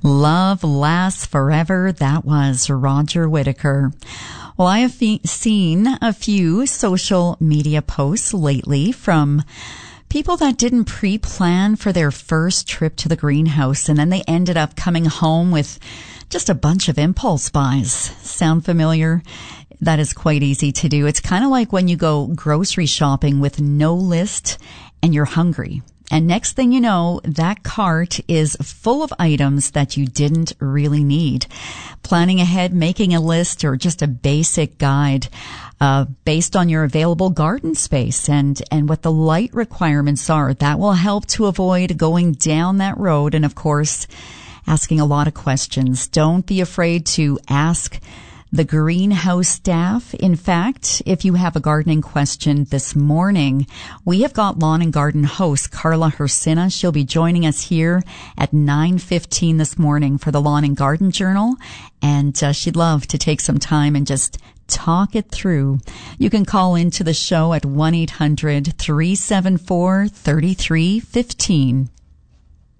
Love Lasts Forever. That was Roger Whittaker. Well, I have seen a few social media posts lately from people that didn't pre-plan for their first trip to the greenhouse, and then they ended up coming home with just a bunch of impulse buys. Sound familiar? That is quite easy to do. It's kind of like when you go grocery shopping with no list and you're hungry. And next thing you know, that cart is full of items that you didn't really need. Planning ahead, making a list, or just a basic guide based on your available garden space and what the light requirements are, that will help to avoid going down that road and, of course, asking a lot of questions. Don't be afraid to ask the greenhouse staff. In fact, if you have a gardening question this morning, we have got lawn and garden host Carla Hersina. She'll be joining us here at 9:15 this morning for the Lawn and Garden Journal, and she'd love to take some time and just talk it through. You can call into the show at 1-800-374-3315.